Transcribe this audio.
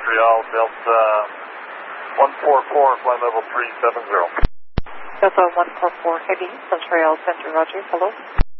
Montreal, Delta 144, flight level 370. Delta 144 heavy, Montreal Center, roger, hello.